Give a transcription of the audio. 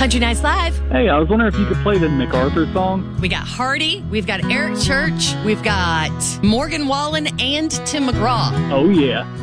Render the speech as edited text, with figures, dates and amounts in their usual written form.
Country Nights Live. Hey, I was wondering if you could play the MacArthur song. We got Hardy, we've got Eric Church, we've got Morgan Wallen, and Tim McGraw. Oh, yeah.